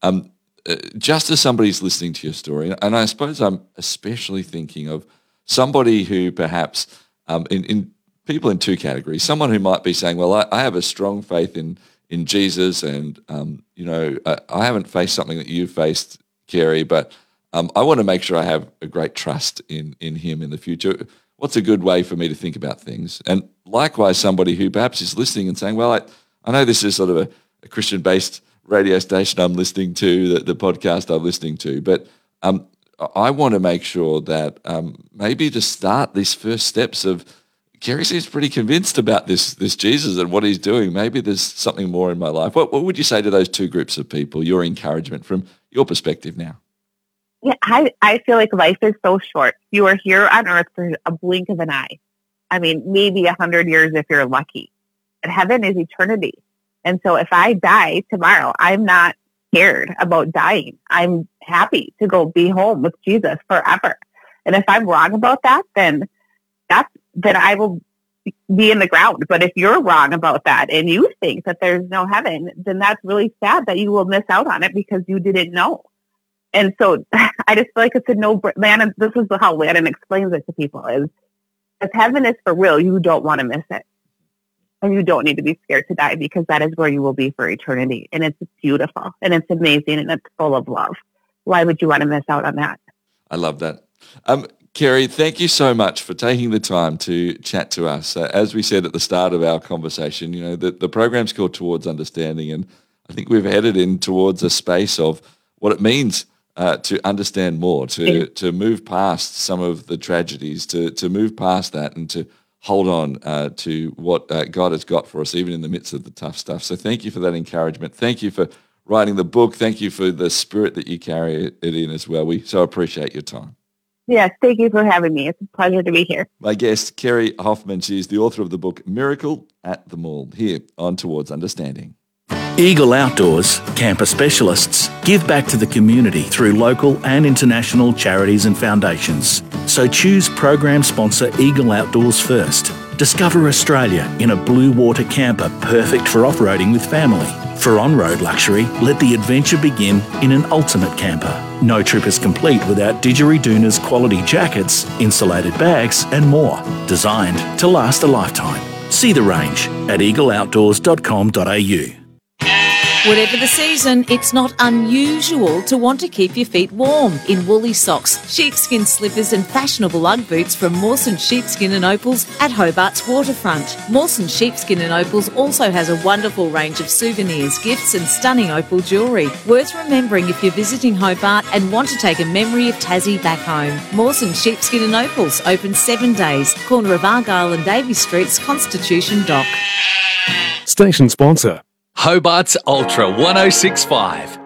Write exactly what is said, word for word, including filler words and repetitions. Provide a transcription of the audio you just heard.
um, uh, just as somebody's listening to your story, and I suppose I'm especially thinking of somebody who perhaps um, in, in people in two categories, someone who might be saying, well, I, I have a strong faith in in Jesus, and um, you know, I, I haven't faced something that you've faced, Kerry, but um, I want to make sure I have a great trust in in Him in the future. What's a good way for me to think about things? And likewise, somebody who perhaps is listening and saying, well, I, I know this is sort of a, a Christian-based radio station I'm listening to, the, the podcast I'm listening to, but um, I want to make sure that um, maybe to start these first steps of, Kerry seems pretty convinced about this this Jesus and what He's doing. Maybe there's something more in my life. What, what would you say to those two groups of people, your encouragement from your perspective now? Yeah, I, I feel like life is so short. You are here on earth for a blink of an eye. I mean, maybe a hundred years if you're lucky. And heaven is eternity. And so if I die tomorrow, I'm not scared about dying. I'm happy to go be home with Jesus forever. And if I'm wrong about that, then that's, then I will be in the ground. But if you're wrong about that and you think that there's no heaven, then that's really sad that you will miss out on it because you didn't know. And so I just feel like it's a no, Landon, this is how Landon explains it to people is, if heaven is for real, you don't want to miss it. And you don't need to be scared to die because that is where you will be for eternity. And it's beautiful and it's amazing and it's full of love. Why would you want to miss out on that? I love that. Um, Kerry, thank you so much for taking the time to chat to us. Uh, as we said at the start of our conversation, you know, the, the program's called Towards Understanding, and I think we've headed in towards a space of what it means Uh, to understand more, to to move past some of the tragedies, to to move past that and to hold on uh, to what uh, God has got for us, even in the midst of the tough stuff. So thank you for that encouragement. Thank you for writing the book. Thank you for the spirit that you carry it in as well. We so appreciate your time. Yes, thank you for having me. It's a pleasure to be here. My guest, Kerry Hoffman, she is the author of the book Miracle at the Mall, here on Towards Understanding. Eagle Outdoors, camper specialists, give back to the community through local and international charities and foundations. So choose program sponsor Eagle Outdoors first. Discover Australia in a blue water camper perfect for off-roading with family. For on-road luxury, let the adventure begin in an ultimate camper. No trip is complete without Didgeridoon's quality jackets, insulated bags and more, designed to last a lifetime. See the range at eagle outdoors dot com dot a u. Whatever the season, it's not unusual to want to keep your feet warm in woolly socks, sheepskin slippers and fashionable Ugg boots from Mawson Sheepskin and Opals at Hobart's waterfront. Mawson Sheepskin and Opals also has a wonderful range of souvenirs, gifts and stunning opal jewellery. Worth remembering if you're visiting Hobart and want to take a memory of Tassie back home. Mawson Sheepskin and Opals, open seven days, corner of Argyle and Davies Streets, Constitution Dock. Station sponsor. Hobart's Ultra one oh six point five.